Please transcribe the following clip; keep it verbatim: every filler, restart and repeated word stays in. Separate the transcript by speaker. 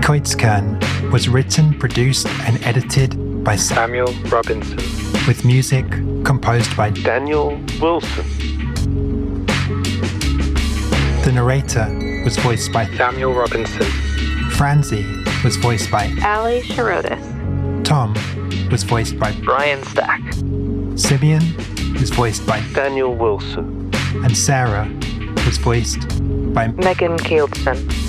Speaker 1: Koitskern was written, produced, and edited by
Speaker 2: Samuel Robinson,
Speaker 1: with music composed by
Speaker 2: Daniel Wilson.
Speaker 1: The narrator was voiced by
Speaker 2: Samuel Robinson.
Speaker 1: Franzi was voiced by
Speaker 3: Ali Sharotis.
Speaker 1: Tom was voiced by
Speaker 2: Brian Stack.
Speaker 1: Simeon was voiced by
Speaker 2: Daniel Wilson.
Speaker 1: and Sarah was voiced by
Speaker 3: Megan Kieldston.